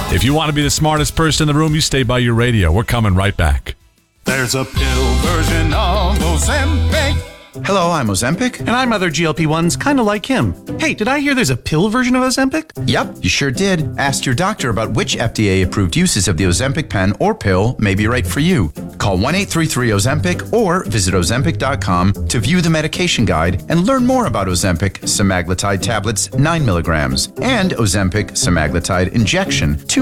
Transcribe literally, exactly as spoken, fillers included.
If you want to be the smartest person in the room, you stay by your radio. We're coming right back. There's a pill version of Ozempic. Hello, I'm Ozempic. And I'm other G L P ones kind of like him. Hey, did I hear there's a pill version of Ozempic? Yep, you sure did. Ask your doctor about which F D A-approved uses of the Ozempic pen or pill may be right for you. Call one eight three three Ozempic or visit ozempic dot com to view the medication guide and learn more about Ozempic semaglutide tablets nine milligrams and Ozempic semaglutide injection two